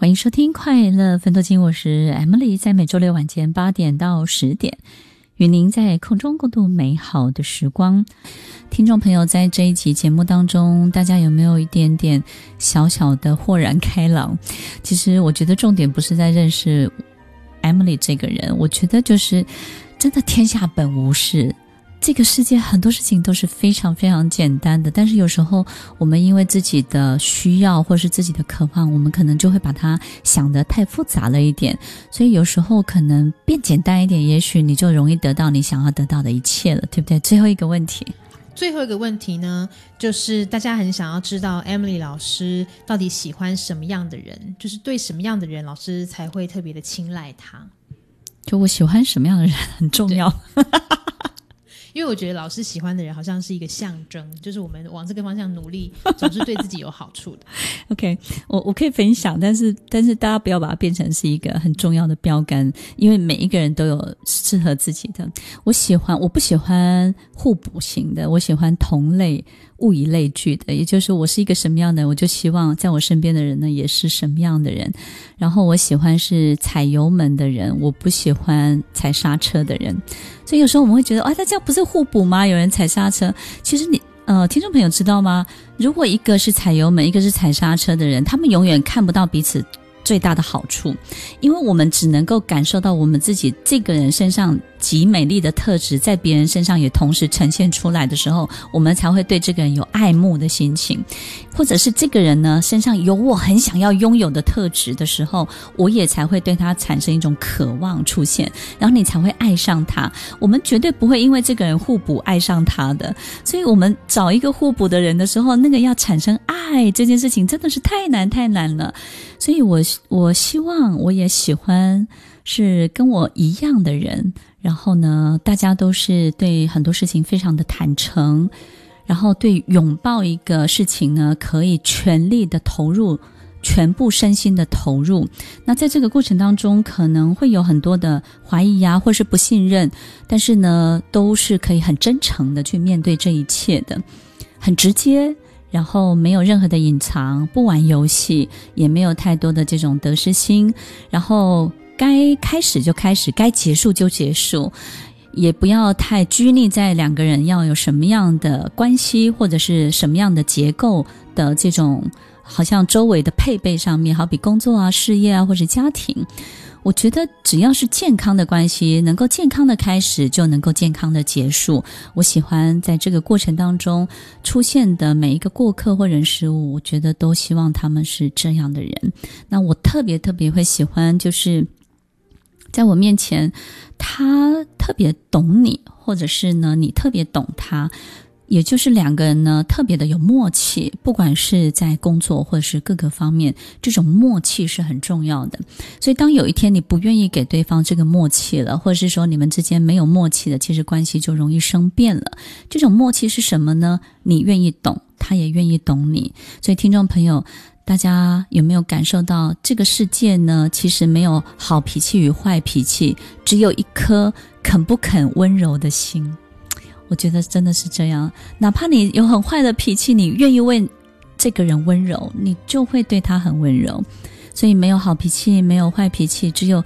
欢迎收听快乐分多金，我是 Emily， 在每周六晚间8点到10点与您在空中共度美好的时光。听众朋友，在这一集节目当中，大家有没有一点点小小的豁然开朗？其实我觉得重点不是在认识 Emily 这个人，我觉得就是真的天下本无事，这个世界很多事情都是非常非常简单的，但是有时候我们因为自己的需要或是自己的渴望，我们可能就会把它想得太复杂了一点，所以有时候可能变简单一点，也许你就容易得到你想要得到的一切了，对不对？最后一个问题呢，就是大家很想要知道 Emily 老师到底喜欢什么样的人，就是对什么样的人老师才会特别的青睐他。就我喜欢什么样的人很重要因为我觉得老师喜欢的人好像是一个象征，就是我们往这个方向努力总是对自己有好处的 OK， 我可以分享，但是大家不要把它变成是一个很重要的标杆，因为每一个人都有适合自己的。我不喜欢互补型的，我喜欢同类物以类聚的，也就是我是一个什么样的人，我就希望在我身边的人呢也是什么样的人。然后我喜欢是踩油门的人，我不喜欢踩刹车的人。所以有时候我们会觉得那这样不是互补吗？有人踩刹车，其实听众朋友知道吗？如果一个是踩油门，一个是踩刹车的人，他们永远看不到彼此最大的好处，因为我们只能够感受到我们自己这个人身上极美丽的特质在别人身上也同时呈现出来的时候，我们才会对这个人有爱慕的心情，或者是这个人呢身上有我很想要拥有的特质的时候，我也才会对他产生一种渴望出现，然后你才会爱上他。我们绝对不会因为这个人互补爱上他的，所以我们找一个互补的人的时候，那个要产生爱这件事情真的是太难了。所以我希望我也喜欢是跟我一样的人，然后呢大家都是对很多事情非常的坦诚，然后对拥抱一个事情呢可以全力的投入，全部身心的投入。那在这个过程当中可能会有很多的怀疑啊或是不信任，但是呢都是可以很真诚的去面对这一切的，很直接，然后没有任何的隐藏，不玩游戏，也没有太多的这种得失心，然后该开始就开始，该结束就结束，也不要太拘泥在两个人要有什么样的关系或者是什么样的结构的这种好像周围的配备上面，好比工作啊、事业啊或是家庭。我觉得只要是健康的关系，能够健康的开始就能够健康的结束。我喜欢在这个过程当中出现的每一个过客或人事物，我觉得都希望他们是这样的人。那我特别会喜欢就是在我面前他特别懂你，或者是呢你特别懂他，也就是两个人呢特别的有默契，不管是在工作或者是各个方面，这种默契是很重要的。所以当有一天你不愿意给对方这个默契了，或者是说你们之间没有默契了，其实关系就容易生变了。这种默契是什么呢？你愿意懂，他也愿意懂你。所以听众朋友，大家有没有感受到这个世界呢其实没有好脾气与坏脾气，只有一颗肯不肯温柔的心。我觉得真的是这样，哪怕你有很坏的脾气，你愿意为这个人温柔，你就会对他很温柔。所以没有好脾气，没有坏脾气，只有